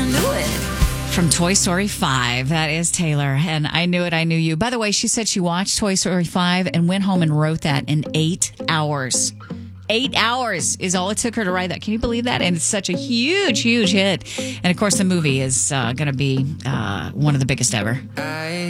knew it. From Toy Story 5, that is Taylor. And I Knew It, I Knew You. By the way, she said she watched Toy Story 5 and went home and wrote that in 8 hours. 8 hours is all it took her to write that. Can you believe that? And it's such a huge, huge hit. And of course, the movie is going to be one of the biggest ever.